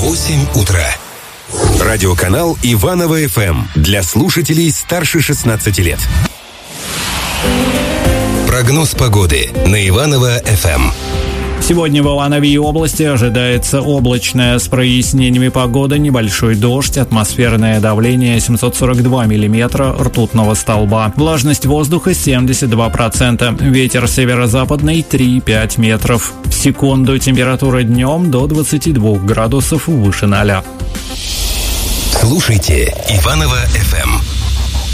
8 утра. Радиоканал Иваново ФМ для слушателей старше 16 лет. Прогноз погоды на Иваново ФМ. Сегодня в Иванове и области ожидается облачная с прояснениями погода, небольшой дождь, атмосферное давление 742 миллиметра ртутного столба. Влажность воздуха 72%, ветер северо-западный 3,5 метров в секунду, температура днем до 22 градусов выше 0. Слушайте Иваново ФМ.